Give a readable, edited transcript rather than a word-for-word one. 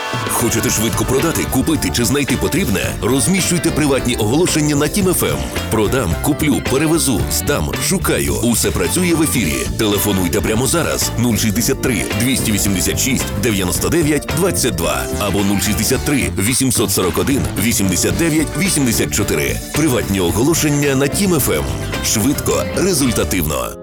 Хочете швидко продати, купити чи знайти потрібне? Розміщуйте приватні оголошення на Тім ФМ. Продам, куплю, перевезу, здам, шукаю. Усе працює в ефірі. Телефонуйте прямо зараз 063 286 99 22 або 063 841 89 84. Приватні оголошення на Тім ФМ. Швидко, результативно.